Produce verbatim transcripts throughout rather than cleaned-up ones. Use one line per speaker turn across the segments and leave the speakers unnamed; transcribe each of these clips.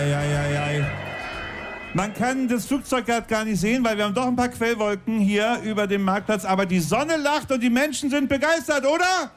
Ja, ja, ja. Man kann das Flugzeug gerade gar nicht sehen, weil wir haben doch ein paar Quellwolken hier über dem Marktplatz. Aber die Sonne lacht und die Menschen sind begeistert, oder?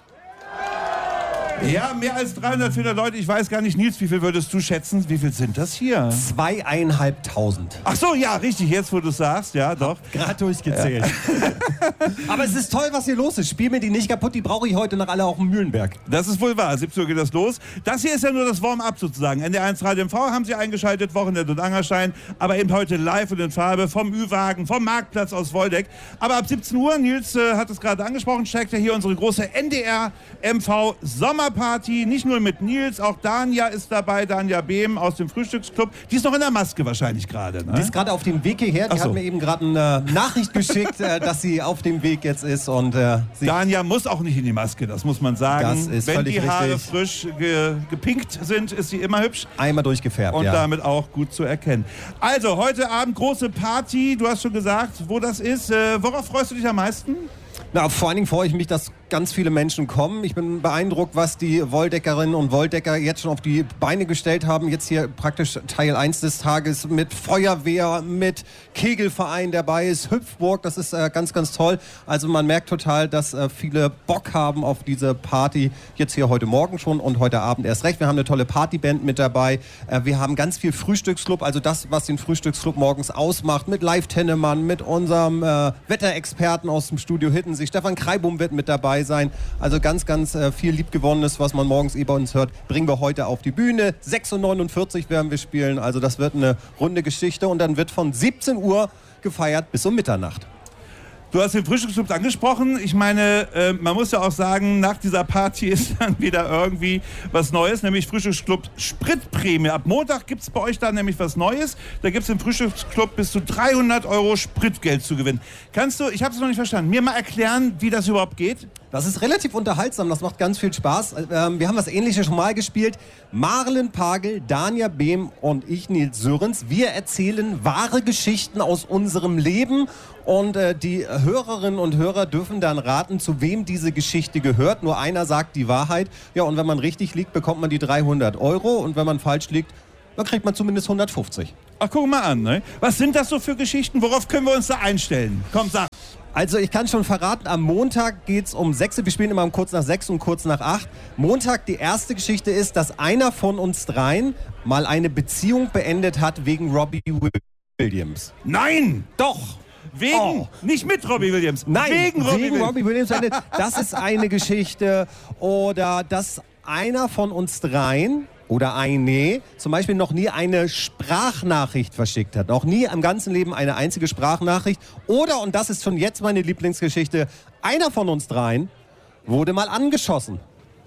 Ja, mehr als dreihundert, vierhundert Leute. Ich weiß gar nicht, Nils, wie viel würdest du schätzen? Wie viel sind das hier?
Zweieinhalbtausend.
Ach so, ja, richtig, jetzt wo du es sagst, ja, doch.
Gerade durchgezählt. Ja. Aber es ist toll, was hier los ist. Spiel mir die nicht kaputt, die brauche ich heute nach alle auf dem Mühlenberg.
Das ist wohl wahr, siebzehn Uhr geht das los. Das hier ist ja nur das Warm-up sozusagen. N D R eins Radio M V haben Sie eingeschaltet, Wochenende und Angerstein, aber eben heute live und in Farbe vom Ü-Wagen, vom Marktplatz aus Woldeck. Aber ab siebzehn Uhr, Nils äh, hat es gerade angesprochen, steckt ja hier unsere große N D R M V Sommerparty. Nicht nur mit Nils, auch Danja ist dabei, Danja Behm aus dem Frühstücksclub. Die ist noch in der Maske wahrscheinlich gerade, ne?
Die ist gerade auf dem Weg hierher. Die
Ach so.
hat mir eben gerade eine Nachricht geschickt, äh, dass sie auf dem Weg jetzt ist. Und, äh, sie
Danja muss auch nicht in die Maske, das muss man sagen.
Das ist
Wenn
völlig
die Haare
richtig.
frisch ge gepinkt sind, ist sie immer hübsch.
Einmal durchgefärbt,
Und
ja.
damit auch gut zu erkennen. Also, heute Abend große Party. Du hast schon gesagt, wo das ist. Äh, worauf freust du dich am meisten?
Na, vor allen Dingen freue ich mich, dass ganz viele Menschen kommen. Ich bin beeindruckt, was die Woldeckerinnen und Woldecker jetzt schon auf die Beine gestellt haben. Jetzt hier praktisch Teil eins des Tages mit Feuerwehr, mit Kegelverein dabei ist, Hüpfburg. Das ist äh, ganz, ganz toll. Also man merkt total, dass äh, viele Bock haben auf diese Party. Jetzt hier heute Morgen schon und heute Abend erst recht. Wir haben eine tolle Partyband mit dabei. Äh, wir haben ganz viel Frühstücksclub. Also das, was den Frühstücksclub morgens ausmacht. Mit Live Tennemann, mit unserem äh, Wetterexperten aus dem Studio Hittensee. Stefan Kreibum wird mit dabei sein. Also ganz, ganz äh, viel Liebgewonnenes, was man morgens eh bei uns hört, bringen wir heute auf die Bühne. sechs Uhr neunundvierzig werden wir spielen. Also das wird eine runde Geschichte. Und dann wird von siebzehn Uhr gefeiert bis um Mitternacht.
Du hast den Frühstücksclub angesprochen. Ich meine, äh, man muss ja auch sagen, nach dieser Party ist dann wieder irgendwie was Neues, nämlich Frühstücksclub Spritprämie. Ab Montag gibt es bei euch dann nämlich was Neues. Da gibt es im Frühstücksclub bis zu dreihundert Euro Spritgeld zu gewinnen. Kannst du, ich habe es noch nicht verstanden, mir mal erklären, wie das überhaupt geht?
Das ist relativ unterhaltsam, das macht ganz viel Spaß. Ähm, wir haben das Ähnliche schon mal gespielt. Marlen Pagel, Danja Behm und ich, Nils Sörens. Wir erzählen wahre Geschichten aus unserem Leben. Und äh, die Hörerinnen und Hörer dürfen dann raten, zu wem diese Geschichte gehört. Nur einer sagt die Wahrheit. Ja, und wenn man richtig liegt, bekommt man die dreihundert Euro. Und wenn man falsch liegt, dann kriegt man zumindest hundertfünfzig.
Ach, guck mal an, ne? Was sind das so für Geschichten? Worauf können wir uns da einstellen? Komm, sag.
Also ich kann schon verraten, am Montag geht's um sechs. Wir spielen immer um kurz nach sechs und kurz nach acht. Montag, die erste Geschichte ist, dass einer von uns dreien mal eine Beziehung beendet hat wegen Robbie Williams.
Nein!
Doch!
Wegen,
Oh.
nicht mit Robbie Williams.
Nein,
wegen Robbie
wegen
Williams.
Robbie Williams. Das ist eine Geschichte. Oder dass einer von uns dreien oder eine zum Beispiel noch nie eine Sprachnachricht verschickt hat. Noch nie im ganzen Leben eine einzige Sprachnachricht. Oder, und das ist schon jetzt meine Lieblingsgeschichte, einer von uns dreien wurde mal angeschossen.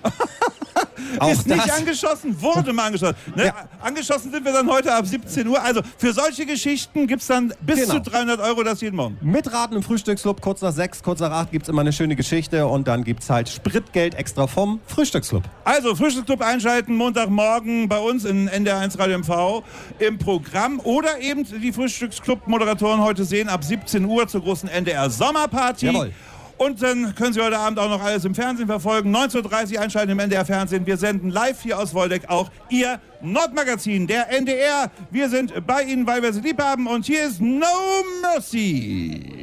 Auch
ist nicht
das.
angeschossen, wurde mal angeschossen. Ne?
Ja.
Angeschossen sind wir dann heute ab siebzehn Uhr. Also für solche Geschichten gibt es dann bis
Genau.
zu dreihundert Euro, das jeden Morgen.
Mitraten im Frühstücksclub, kurz nach sechs, kurz nach acht gibt es immer eine schöne Geschichte und dann gibt es halt Spritgeld extra vom Frühstücksclub.
Also Frühstücksclub einschalten, Montagmorgen bei uns in N D R eins Radio M V im Programm. Oder eben die Frühstücksclub-Moderatoren heute sehen ab siebzehn Uhr zur großen N D R Sommerparty.
Jawohl.
Und dann können Sie heute Abend auch noch alles im Fernsehen verfolgen. neunzehn Uhr dreißig einschalten im N D R Fernsehen. Wir senden live hier aus Woldeck auch Ihr Nordmagazin, der N D R. Wir sind bei Ihnen, weil wir Sie lieb haben. Und hier ist No Mercy.